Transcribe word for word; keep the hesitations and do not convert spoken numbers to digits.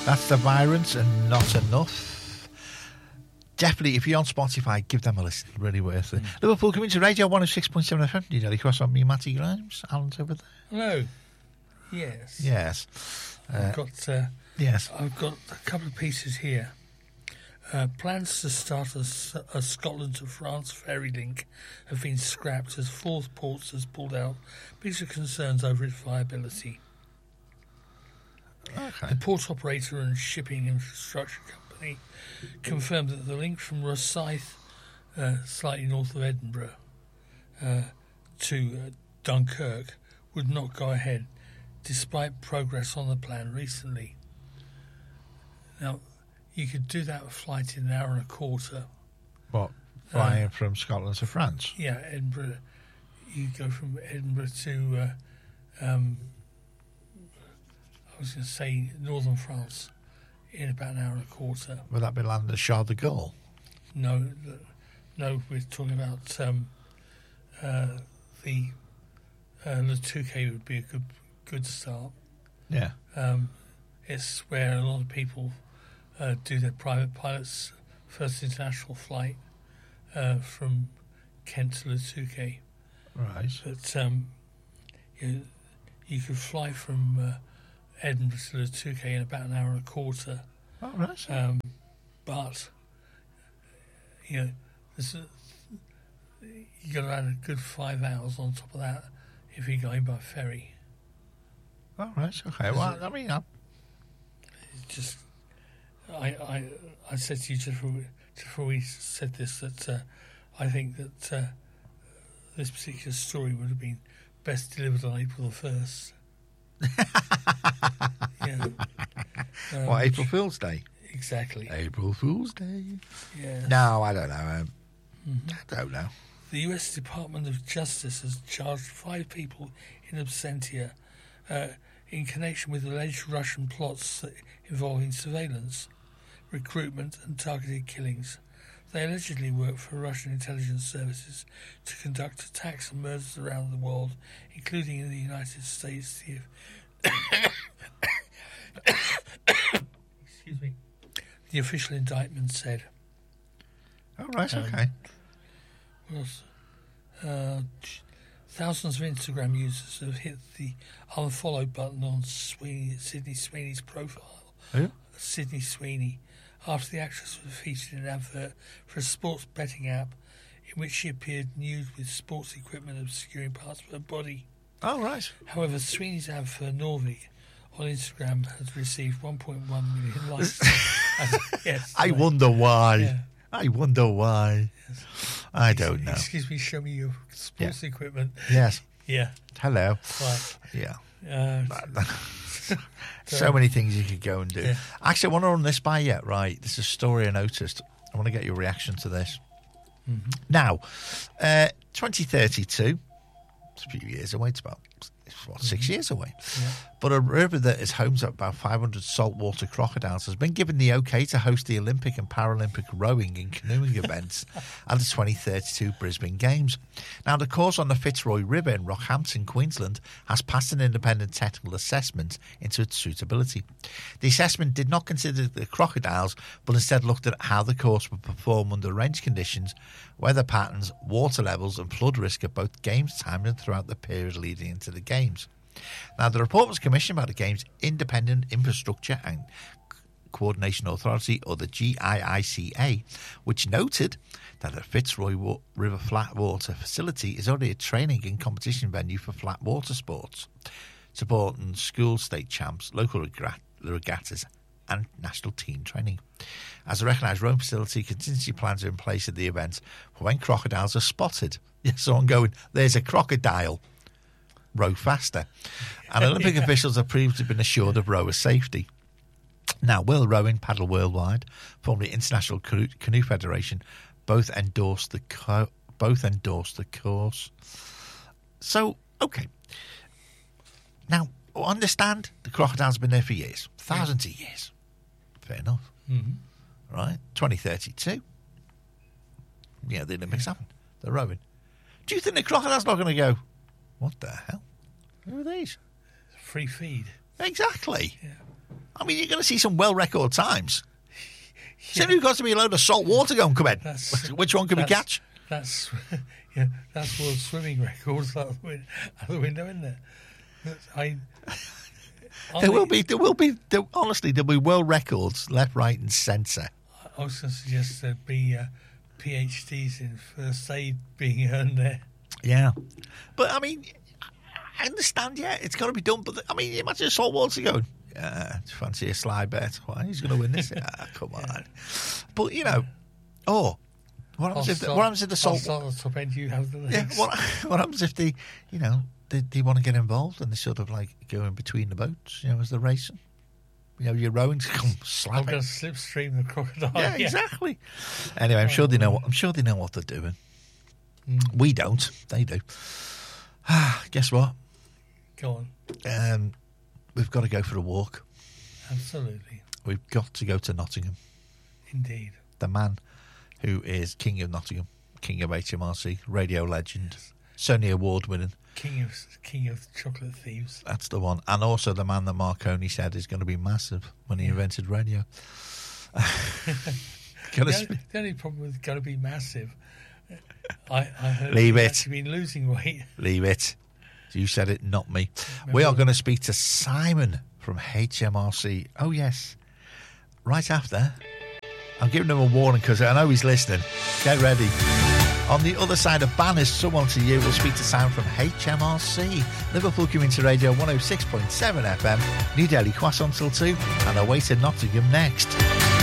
That's The Virants and Not Enough. Definitely, if you're on Spotify, give them a listen. Really worth it. Mm. Liverpool coming to Radio one oh six point seven F M. Did you cross on me, Matty Grimes? Alan's over there. Hello. Yes. Yes. Uh, I've got. Uh, yes. I've got a couple of pieces here. Uh, plans to start a, a Scotland to France ferry link have been scrapped as Forth Ports has pulled out because of concerns over its viability. Okay. The port operator and shipping infrastructure company confirmed that the link from Rosyth, uh, slightly north of Edinburgh, uh, to uh, Dunkirk would not go ahead, despite progress on the plan recently. Now, you could do that flight in an hour and a quarter. What? Flying uh, from Scotland to France? Yeah, Edinburgh. You go from Edinburgh to, uh, um, I was going to say, northern France in about an hour and a quarter. Would that be landing at Charles de Gaulle? No, no, we're talking about um, uh, the uh, Le Touquet would be a good good start. Yeah. Um, it's where a lot of people uh, do their private pilots' first international flight uh, from Kent to Le Touquet. Right. But um, you, you could fly from uh, Edinburgh to Le Touquet in about an hour and a quarter. Oh, right. Um, but you know, there's a, you got to add a good five hours on top of that if you're going by ferry. Oh, right. Okay. Well, I mean, I'm... just I, I I said to you just before we, just before we said this that uh, I think that uh, this particular story would have been best delivered on April the first. Yeah. Um, What, April Fool's Day? Exactly. April Fool's Day. Yeah. No, I don't know. Um, Mm-hmm. I don't know. The U S Department of Justice has charged five people in absentia uh, in connection with alleged Russian plots involving surveillance, recruitment and targeted killings. They allegedly work for Russian intelligence services to conduct attacks and murders around the world, including in the United States. The, excuse me. The official indictment said. Oh, right, Um, okay. Was, uh, thousands of Instagram users have hit the unfollow button on Sweeney, Sydney Sweeney's profile. Who? Sydney Sweeney, after the actress was featured in an advert for a sports betting app in which she appeared nude with sports equipment obscuring parts of her body. Oh, right. However, Sweeney's ad for Norvig on Instagram has received one point one million likes. And, yes, I right. wonder why. Yeah. I wonder why. Yes. I don't know. Excuse me, show me your sports Yeah. equipment. Yes. Yeah. Hello. Right. Yeah. Uh, so many things you could go and do. Yeah. Actually, I want to run this by you. Right. This is a story I noticed. I want to get your reaction to this. Mm-hmm. Now, uh, twenty thirty-two, it's a few years away. It's about it's what, six Mm-hmm. years away. Yeah. But a river that is home to about five hundred saltwater crocodiles has been given the okay to host the Olympic and Paralympic rowing and canoeing events at the twenty thirty-two Brisbane Games. Now, the course on the Fitzroy River in Rockhampton, Queensland, has passed an independent technical assessment into its suitability. The assessment did not consider the crocodiles, but instead looked at how the course would perform under range conditions, weather patterns, water levels and flood risk at both games time and throughout the period leading into the Games. Now, the report was commissioned by the Games Independent Infrastructure and Coordination Authority, or the G I I C A, which noted that the Fitzroy Wa- River Flat Water Facility is already a training and competition venue for flat water sports, supporting school state champs, local regat- regattas and national team training. As a recognised rowing facility, contingency plans are in place at the event for when crocodiles are spotted. Yes, someone going, there's a crocodile. Row faster. And Olympic Yeah. officials have previously been assured of rower safety. Now, World Rowing, Paddle Worldwide, formerly International Canoe, Canoe Federation, both endorsed the co- both endorsed the course. So, okay. Now, I understand the crocodile's been there for years, thousands of years. Fair enough, Mm-hmm. right? twenty thirty-two. Yeah, the Olympics Yeah. happened. They're rowing. Do you think the crocodile's not going to go, what the hell? Who are these? Free feed. Exactly. Yeah. I mean, you're going to see some well record times. Yeah. Simply because there'll be a load of salt water going to come in. That's, Which one can we catch? That's yeah, that's world swimming records out the window, isn't it? I, there will be, there will be, there, honestly, there'll be world records left, right, and centre. I was going to suggest there'd be uh, PhDs in first aid being earned there. Yeah. But, I mean, I understand, yeah, it's got to be done. But, I mean, imagine salt water going, uh, fancy a slide bet. Why? Who's going to win this? ah, come on. Yeah. But, you know, oh, what happens, if the, what happens if the salt... I'll start at the top end, you have the legs. Yeah, what, what happens if the, you know, they, they want to get involved and they sort of, like, go in between the boats, you know, as they're racing? You know, your rowing's come slapping. I'm going to slipstream the crocodile. Yeah, yeah. Exactly. Anyway, I'm oh, sure they know. What, I'm sure they know what they're doing. Mm. We don't. They do. Guess what? Go on. Um, we've got to go for a walk. Absolutely. We've got to go to Nottingham. Indeed. The man who is King of Nottingham, King of H M R C, radio legend, yes. Sony Award winning. King of King of Chocolate Thieves. That's the one. And also the man that Marconi said is going to be massive when he yeah. invented radio. the, only, the only problem with going to be massive, I, I heard Leave he's it. actually been losing weight. Leave it. You said it, not me. Remember we are going to speak to Simon from H M R C. Oh, yes. Right after. I'm giving him a warning because I know he's listening. Get ready. On the other side of banners, someone to you will speak to Simon from H M R C. Liverpool Community Radio one oh six point seven F M. New Delhi Croissant till two. And away to Nottingham next.